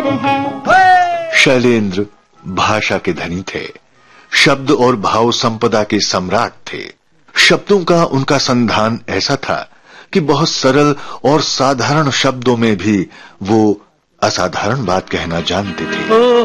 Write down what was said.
है। शैलेंद्र भाषा के धनी थे, शब्द और भाव संपदा के सम्राट थे। शब्दों का उनका संधान ऐसा था कि बहुत सरल और साधारण शब्दों में भी वो असाधारण बात कहना जानते थे।